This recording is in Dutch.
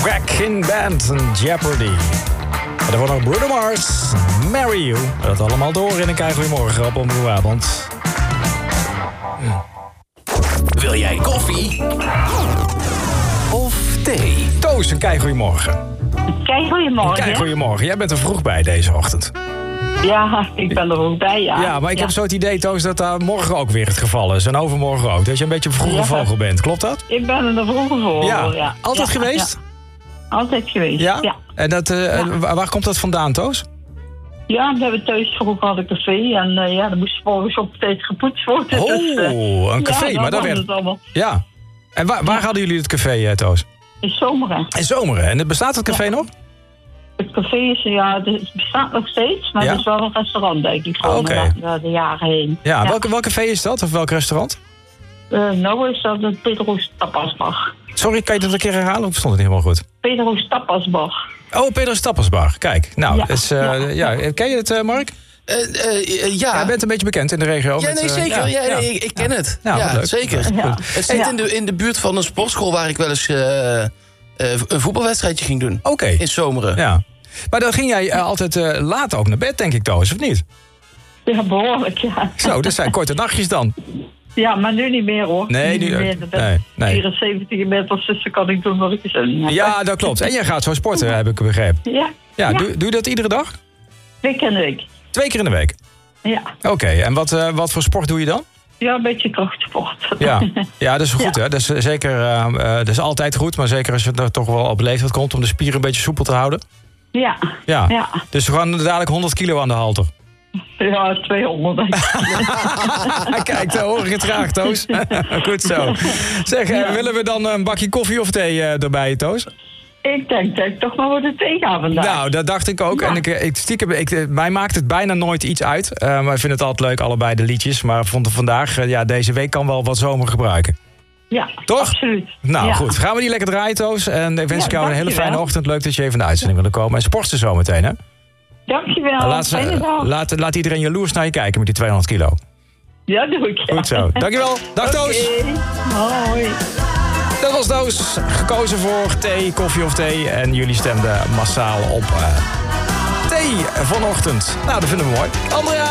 Back in Band en Jeopardy. En daarvoor nog Bruno Mars, Marry You. Dat allemaal door in een keigoeiemorgen op omroepavond. Wil jij koffie? Of thee? Toos, een keigoeiemorgen. Goedemorgen. Keigoeiemorgen. Jij bent er vroeg bij deze ochtend. Ja, ik ben er ook bij, ja. Ja, maar ik heb zo het idee, Toos, dat daar morgen ook weer het geval is. En overmorgen ook. Dat je een beetje een vroege vogel bent. Klopt dat? Ik ben er vroeger voor, ja. Altijd geweest? Ja. Altijd geweest, ja. En dat, waar komt dat vandaan, Toos? Ja, we hebben thuis vroeger al een café. En dan moest volgens op tijd gepoetst worden. Oh, dus, een café. Ja, maar dat werd het allemaal. Ja. En waar hadden jullie het café, Toos? In Zomeren. In Zomeren. En bestaat het café nog? Het café is, het bestaat nog steeds, maar het is wel een restaurant, denk ik, gewoon de jaren heen. Ja, welk café is dat? Of welk restaurant? Nou is dat een Pedro's Tapasbar. Sorry, kan je dat een keer herhalen? Of stond het niet helemaal goed? Pedro's Tapasbar. Oh, Pedro's Tapasbar. Kijk, nou, ken je het, Mark? Ja. Jij bent een beetje bekend in de regio. Ja, nee, zeker. Ik ken het. Ja, zeker. Ja. Het zit in de buurt van een sportschool waar ik wel eens een voetbalwedstrijdje ging doen. Oké. In Zomeren. Ja. Maar dan ging jij altijd laat ook naar bed, denk ik, Toos, of niet? Ja, behoorlijk, ja. Zo, dat zijn korte nachtjes dan. Ja, maar nu niet meer, hoor. Nee, nu meer. Nee. 74 inmiddels, dus dan kan ik doen wat ik zin heb. Ja, dat klopt. En jij gaat zo sporten, heb ik begrepen. Ja. Doe je dat iedere dag? 2 keer in de week. 2 keer in de week? Ja. Oké, en wat voor sport doe je dan? Ja, een beetje krachtsport. Ja, dat is goed, hè? Dat is zeker, dat is altijd goed, maar zeker als je er toch wel op leeftijd komt om de spieren een beetje soepel te houden. Ja. Dus we gaan dadelijk 100 kilo aan de halter. Ja, 200 denk ik. Kijk, daar hoor ik het graag, Toos. Goed zo. Zeg, willen we dan een bakje koffie of thee erbij, Toos? Ik denk dat ik toch maar voor de thee ga vandaag. Nou, dat dacht ik ook. Ja. En mij maakt het bijna nooit iets uit. Maar ik vind het altijd leuk, allebei de liedjes. Maar vond vandaag, deze week kan wel wat zomer gebruiken. Ja, toch? Absoluut. Nou goed, gaan we die lekker draaien, Toos. En ik wens ik jou een hele fijne ochtend. Leuk dat je even in de uitzending wilde komen. En sporten zo meteen, hè? Dankjewel. Laat iedereen jaloers naar je kijken met die 200 kilo. Ja, doe ik. Ja. Goed zo. Dankjewel. Dag, Toos. Hoi. Dat was Toos. Gekozen voor thee, koffie of thee. En jullie stemden massaal op thee vanochtend. Nou, dat vinden we mooi. Andrea.